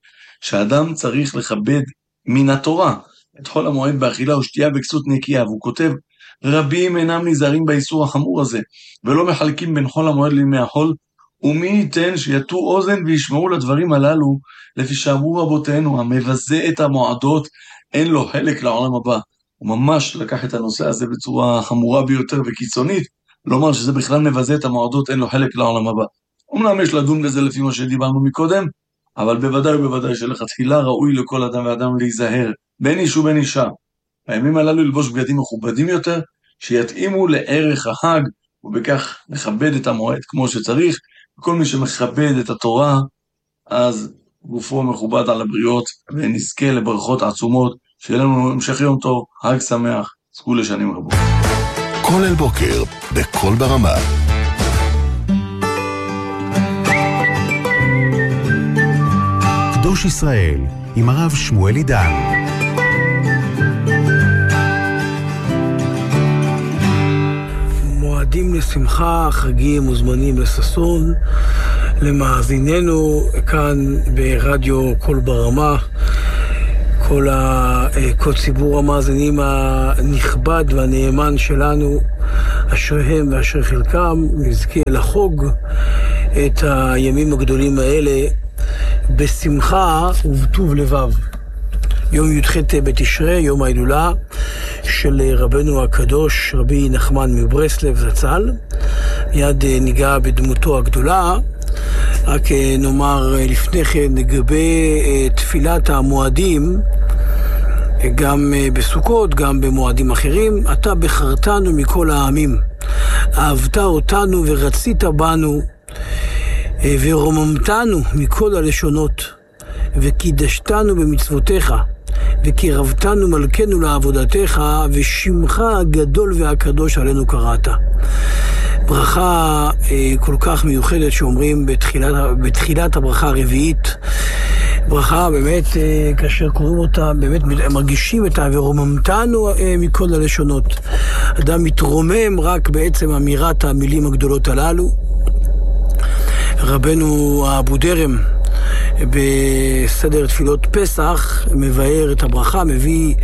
Speaker 8: שאדם צריך לכבד מן התורה את חול המועד באכילה ושתייה בכסות נקייה, והוא כותב, רבים אינם נזהרים באיסור החמור הזה, ולא מחלקים בין חול המועד לימי החול, ומי ייתן שיתו אוזן וישמעו לדברים הללו, לפי שאמרו רבותינו, המבזה את המועדות, אין לו חלק לעולם הבא. הוא ממש לקח את הנושא הזה בצורה חמורה ביותר וקיצונית, לומר שזה בכלל מבזה את המועדות, אין לו חלק לעולם הבא. אמנם יש לדון בזה לפי מה שדיברנו מקודם, אבל בוודאי ובוודאי שלכתחילה ראוי לכל אדם ואדם להיזהר, בין איש ובין אישה. בימים הללו ללבוש בגדים מכובדים יותר, שיתאימו לערך החג, ובכך נכבד את המועד כמו שצריך. וכל מי שמכבד את התורה, אז גופו מכובד על הבריות, ונזכה לברכות עצומות, שיהיה לנו המשך יום טוב, חג שמח, זכו לשנים רבות.
Speaker 2: כל אל בוקר, בכל ברמה. קדוש ישראל, עם הרב שמואל עידן.
Speaker 9: מועדים לשמחה, חגים מוזמנים לששון, למאזיננו כאן ברדיו קול ברמה, כל ציבור המאזינים הנכבד והנאמן שלנו, אשריהם ואשרי חלקם, נזכה לחוג את הימים הגדולים האלה בשמחה ובטוב לבב. יום י"ח בתשרי, יום ההילולה של רבנו הקדוש, רבי נחמן מברסלב זצ"ל. מיד ניגע בדמותו הגדולה. רק נאמר לפני כן לגבי תפילת המועדים, גם בסוכות, גם במועדים אחרים. אתה בחרתנו מכל העמים, אהבת אותנו ורצית בנו, ורוממתנו מכל הלשונות, וקידשתנו במצוותיך, וקירבתנו מלכנו לעבודתך, ושמך הגדול והקדוש עלינו קראת. ברכה כל כך מיוחדת שאומרים בתחילת הברכה הרביעית. ברכה באמת, כאשר קוראים אותה, באמת מרגישים את ורוממתנו מכל הלשונות. אדם מתרומם רק בעצם אמירת המילים הגדולות הללו. רבנו אבו דרם בסדר תפילות פסח מבאר את הברכה, מביא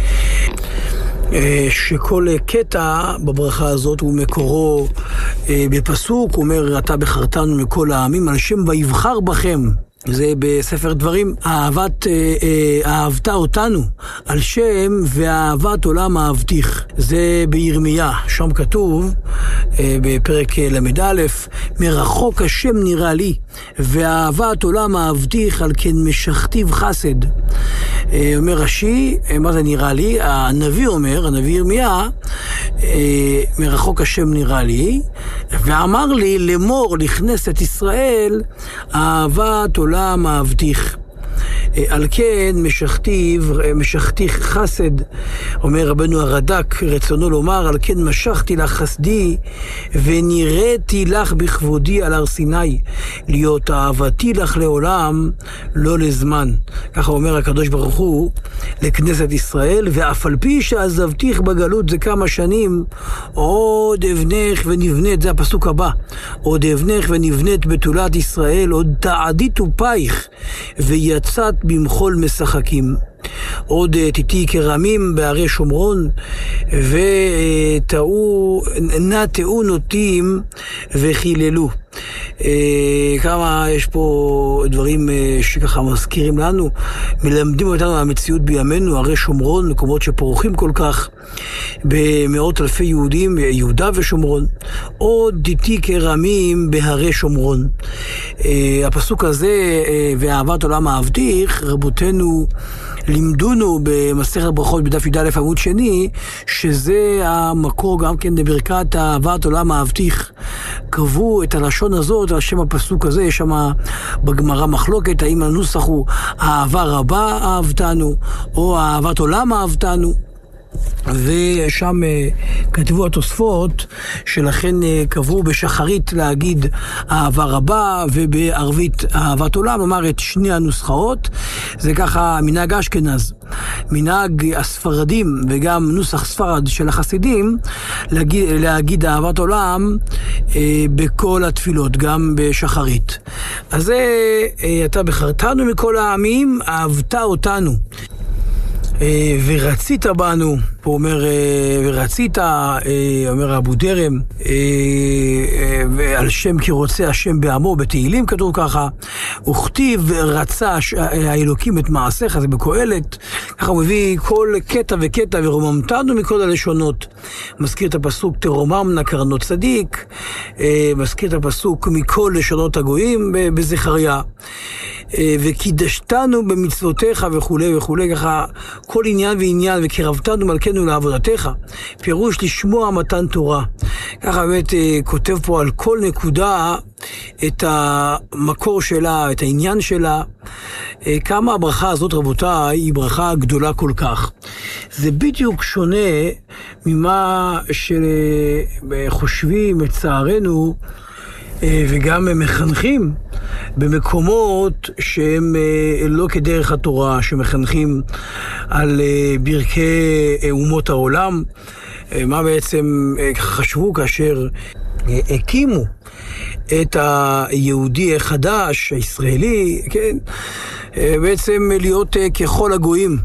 Speaker 9: שכל קטע בברכה הזאת הוא מקורו בפסוק, הוא אומר אתה בחרתנו מכל העמים על שם ויבחר בכם. זה בספר דברים, אהבת אותנו על שם ואהבת עולם אהבתיך. זה בירמיה, שם כתוב בפרק למ"א, מרחוק השם נראה לי ואהבת עולם אהבתיך על כן משכתיו חסד. אומר רש"י, מה זה נראה לי? הנביא אומר, הנביא ירמיה, מרחוק השם נראה לי ואמר לי לאמור לכנסת ישראל אהבת עולם אהבתיך. על כן משכתיך חסד. אומר רבנו הרד"ק, רצונו לומר על כן משכתי לך חסדי ונראיתי לך בכבודי על הר סיני, להיות אהבתי לך לעולם לא לזמן. ככה אומר הקדוש ברוך הוא לכנסת ישראל, ואף על פי שעזבתיך בגלות זה כמה שנים, עוד אבנך ונבנית, זה הפסוק הבא, עוד אבנך ונבנית בתולת ישראל, עוד תעדית ופייך ויצאת במחול משחקים. עוד תיתי כרמים בערי שומרון, ונטעו נוטים וחיללו. כמה יש פה דברים שככה מזכירים לנו, מלמדים אותנו על המציאות בימינו, ערי שומרון, מקומות שפורחים כל כך במאות אלפי יהודים, יהודה ושומרון. עוד תיתי כרמים בהרי שומרון. הפסוק הזה, ואהבת עולם אהבתיך, רבותינו לימדונו במסכת ברכות בדף י"א עמוד שני, שזה המקור גם כן לברכת אהבת עולם אהבתיך. קבעו את הלשון הזאת על שם הפסוק הזה. יש שם בגמרא מחלוקת האם הנוסח הוא אהבה רבה אהבתנו או אהבת עולם אהבתנו, ושם כתבו התוספות שלכן קבעו בשחרית להגיד אהבה רבה ובערבית אהבת עולם. אמר את שני הנוסחאות. זה ככה מנהג אשכנז, מנהג הספרדים וגם נוסח ספרד של החסידים להגיד אהבת עולם בכל התפילות, גם בשחרית. אז זה אתה בחרתנו מכל העמים, אהבת אותנו ורצית בנו. פה אומר ורצית, אומר אבו דרם, על שם כי רוצה השם בעמו, בתהילים כתוב ככה, וכתיב רצה האלוקים את מעשיך, זה בקהלת. ככה הוא מביא כל קטע וקטע, ורוממתנו מכל הלשונות. מזכיר את הפסוק תרוממנה קרנות צדיק, מזכיר את הפסוק מכל לשונות הגויים בזכריה, וקידשתנו במצוותיך וכו' וכו'. ככה כל עניין ועניין, וקירבתנו מלכנו לעבודתך, פירוש לשמוע מתן תורה. ככה באמת כותב פה על כל נקודה את המקור שלה, את העניין שלה. כמה הברכה הזאת, רבותיי, היא ברכה גדולה כל כך. זה בדיוק שונה ממה שחושבים לצערנו וגם מחנכים במקומות שהם לא כדרך התורה, שמחנכים על ברכי אומות העולם. מה בעצם חשבו כאשר הקימו את היהודי החדש, הישראלי, כן? בעצם להיות ככל הגויים.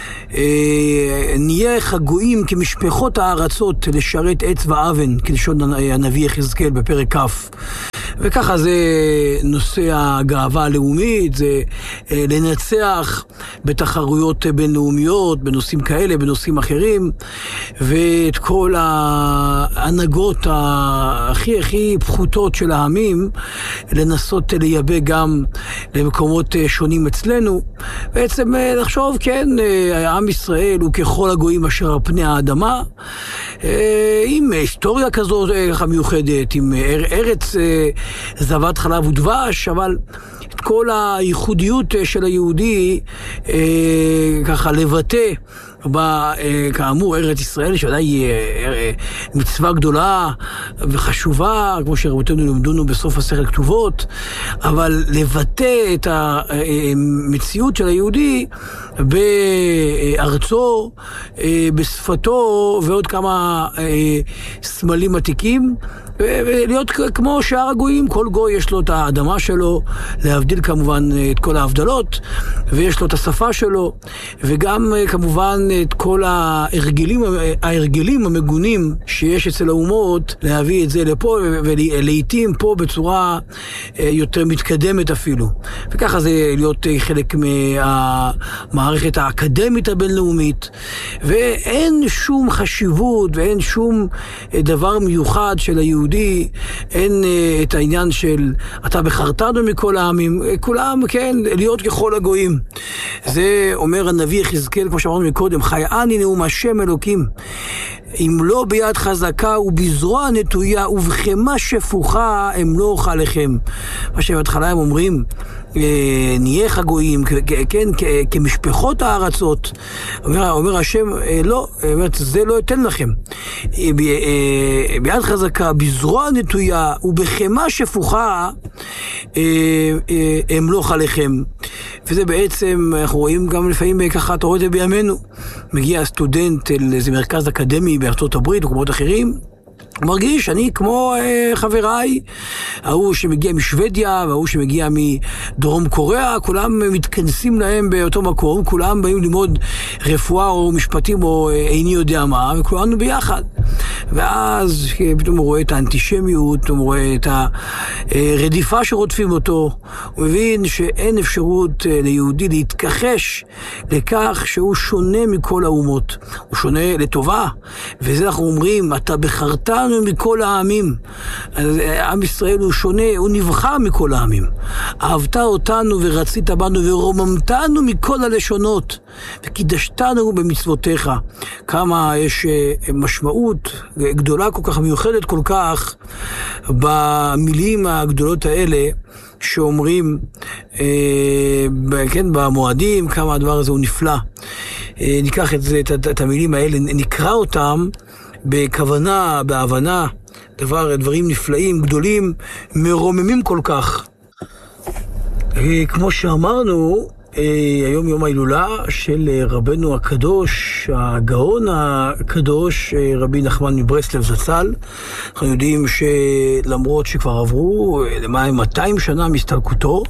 Speaker 9: נהיה הגויים כמשפחות הארצות לשרת עץ ואבן, כלשון הנביא יחזקאל בפרק כ'. וככה זה נושא הגאווה הלאומית, זה לנצח בתחרויות בינלאומיות, בנושאים כאלה, בנושאים אחרים, ואת כל ההנהגות הכי פחותות של העמים, לנסות לייבא גם למקומות שונים אצלנו. בעצם לחשוב, כן, עם ישראל הוא ככל הגויים אשר על פני האדמה, עם היסטוריה כזאת מיוחדת, עם ארץ זבת חלב ודבש, אבל את כל הייחודיות של היהודי ככה לבטא כאמור ארץ ישראל, שעדיין היא מצווה גדולה וחשובה, כמו שרבותינו לימדונו בסוף מסכת כתובות, אבל לבטא את המציאות של היהודי בארצו, בשפתו ועוד כמה סמלים עתיקים, ולהיות כמו שאר הגויים. כל גוי יש לו את האדמה שלו, להבדיל כמובן את כל ההבדלות, ויש לו את השפה שלו, וגם כמובן את כל ההרגלים המגונים שיש אצל האומות, להביא את זה לפה, ולעיתים פה בצורה יותר מתקדמת אפילו. וככה זה להיות חלק מהמערכת האקדמית הבינלאומית, ואין שום חשיבות ואין שום דבר מיוחד של היהודי, אין את העניין של אתה בחרתנו מכל העמים, כולם, כן, להיות ככל הגויים. זה אומר הנביא יחזקאל, כמו שאמרנו מקודם, חייאני נאום השם אלוקים, אם לא ביד חזקה ובזרוע נטויה ובחמה שפוכה אמלוך עליכם. מה שבהתחלה הם אומרים, נהיה הגויים, כן, כמשפחות הארצות. אומר השם, לא, זה לא ייתן לכם. ביד חזקה, בזרוע נטויה ובחמה שפוכה אמלוך עליכם. וזה בעצם, אנחנו רואים גם לפעמים ככה, אתה רואה את זה בימינו. מגיע סטודנט לאיזה מרכז אקדמי בארצות הברית ומקומות אחרים, הוא מרגיש, אני כמו חבריי, ההוא שמגיע משוודיה וההוא שמגיע מדרום קוריאה, כולם מתכנסים להם באותו מקום, כולם באים ללמוד רפואה או משפטים או איני יודע מה, וכולנו ביחד. ואז פתאום הוא רואה את האנטישמיות, הוא רואה את הרדיפה שרודפים אותו, הוא מבין שאין אפשרות ליהודי להתכחש לכך שהוא שונה מכל האומות, הוא שונה לטובה, וזה אנחנו אומרים, אתה בחרתנו מכל העמים. עם ישראל הוא שונה, הוא נבחר מכל העמים. אהבת אותנו ורצית בנו ורוממתנו מכל הלשונות וקידשתנו במצוותיך. כמה יש משמעות גדולה כל כך, מיוחדת כל כך במילים הגדולות האלה שאומרים כן, במועדים, כמה הדבר הזה הוא נפלא. ניקח את זה, את המילים האלה, נקרא אותם בכוונה, בהבנה, דברים נפלאים, גדולים, מרוממים כל כך. כמו שאמרנו, היום יום ההילולה של רבנו הקדוש, הגאון הקדוש, רבי נחמן מברסלב זצ"ל. אנחנו יודעים שלמרות שכבר עברו למעלה 200 שנה מסתלקותו,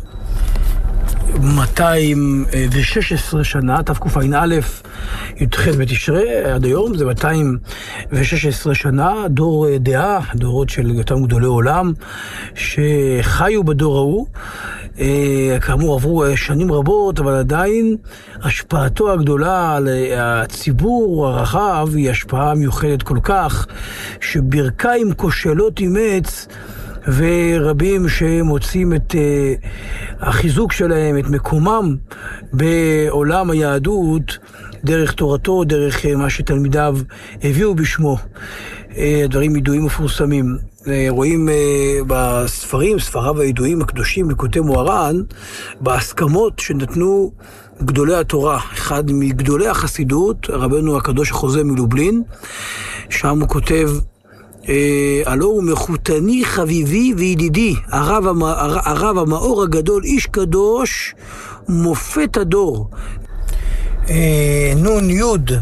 Speaker 9: 216 שנה, תקע"א, י"ח בתשרי, עד היום זה 216 שנה, דור דעה, דורות של אותם גדולי עולם שחיו בדור ההוא. כאמור עברו שנים רבות, אבל עדיין השפעתו הגדולה על הציבור הרחב היא השפעה מיוחדת כל כך, שברכיים כושלות אימץ, ורבים שמוצאים את החיזוק שלהם, את מקומם בעולם היהדות, דרך תורתו, דרך מה שתלמידיו הביאו בשמו. דברים ידועים מפורסמים. רואים ספריו הידועים הקדושים לקוטי מוהר"ן, בהסכמות שנתנו גדולי התורה. אחד מגדולי החסידות, רבנו הקדוש חוזה מלובלין, שם הוא כותב, הלא הוא מחותני חביבי וידידי, הרב המאור הגדול, איש קדוש, מופת הדור. נון יוד,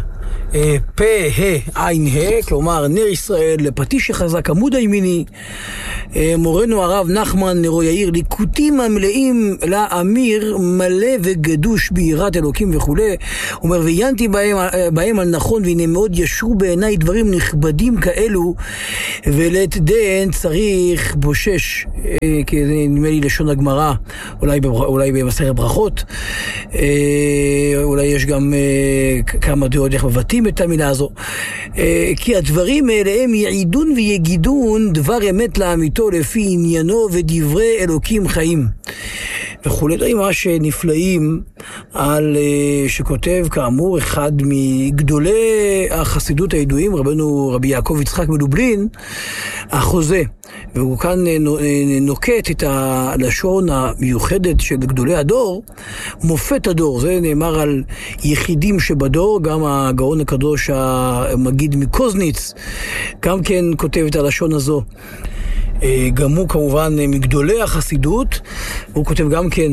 Speaker 9: פה, עין, כלומר נר ישראל, לפטיש חזק, עמוד הימיני. מורנו הרב נחמן נרו יאיר, ליקוטים המלאים לאמיר, מלא וגדוש ביראת אלוקים וכו'. הוא אומר, ועיינתי בהם על נכון, והנה מאוד ישרו בעיניי דברים נכבדים כאלו, ולתדן צריך בושש, כי זה נדמה לי לשון הגמרא, אולי במסכת ברכות, אולי יש גם כמה דעות איך מבטאים את המילה הזו, כי הדברים האלה הם יעידון ויגידון דבר אמת לאמיתו לפי עניינו ודברי אלוקים חיים וכולי. דברים ממש נפלאים על שכותב כאמור אחד מגדולי החסידות הידועים, רבי יעקב יצחק מלובלין, החוזה, והוא כאן נוקט את הלשון המיוחדת של גדולי הדור, מופת הדור. זה נאמר על יחידים שבדור, גם הגאון הקדוש המגיד מקוזניץ גם כן כותב את הלשון הזו, גם הוא כמובן מגדולי החסידות. הוא כותב גם כן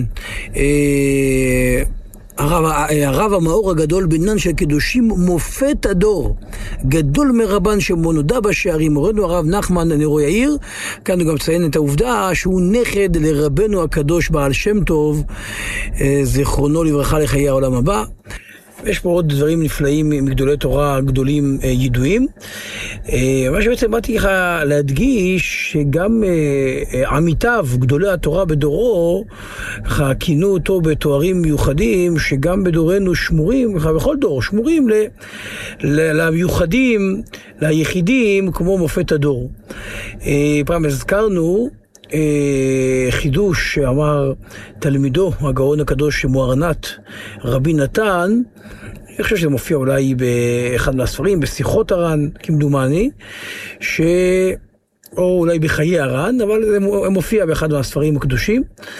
Speaker 9: הרב המאור הגדול בנן של קדושים, מופת הדור, גדול מרבן שמו נודע בשערים, מורנו הרב נחמן נרו יאיר. כאן הוא גם ציין את העובדה שהוא נכד לרבנו הקדוש בעל שם טוב, זיכרונו לברכה, לחיי העולם הבא. יש פה עוד דברים נפלאים מגדולי תורה גדולים ידועים. מה שבעצם באתי לך להדגיש, שגם עמיתיו, גדולי התורה בדורו, כינו אותו בתוארים מיוחדים, שגם בדורנו שמורים, בכל דור, שמורים למיוחדים, ליחידים, כמו מופת הדור. פעם הזכרנו חידוש שאמר תלמידו הגאון הקדוש מוהרנת, רבי נתן, אני חושב שזה מופיע אולי באחד מהספרים, בשיחות הר"ן כמדומני, או אולי בחיי הר"ן, אבל זה מופיע באחד מהספרים הקדושים,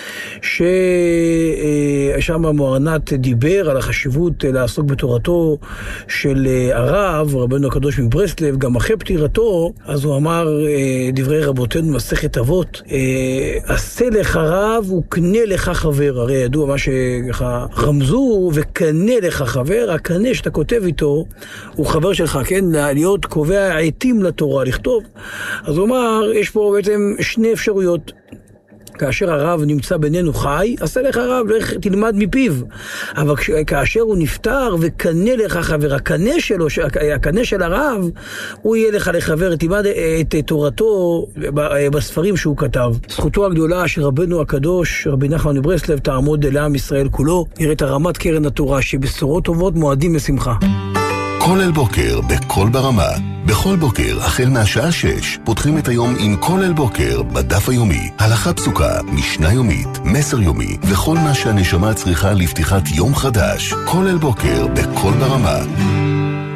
Speaker 9: ששם מוהרנת דיבר על החשיבות לעסוק בתורתו של הרב, רבנו הקדוש מברסלב, גם אחרי פטירתו. אז הוא אמר דברי רבותינו במסכת אבות, עשה לך רב וקנה לך חבר. הרי ידוע מה שככה רמזו, וקנה לך חבר, הקנה שאתה כותב איתו הוא חבר שלך, כן? להיות קובע עתים לתורה, לכתוב. אז הוא אמר, יש פה בעצם שני אפשרויות. כאשר הרב נמצא בינינו חי, עשה לך רב, לך תלמד מפיו. אבל כאשר הוא נפטר וקנה לך חבר, הקנה שלו, הקנה של הרב, הוא יהיה לך לחבר, תלמד את תורתו בספרים שהוא כתב. זכותו הגדולה של רבנו הקדוש, רבי נחמן מברסלב, תעמוד לעם ישראל כולו. נראה את הרמת קרן התורה, שבשורות טובות מועדים לשמחה.
Speaker 2: כולל בוקר בכל ברמה. בכל בוקר, החל מהשעה 6, פותחים את היום עם כולל בוקר בדף היומי. הלכה פסוקה, משנה יומית, מסר יומי, וכל מה שהנשמה צריכה לפתיחת יום חדש. כולל בוקר בכל ברמה.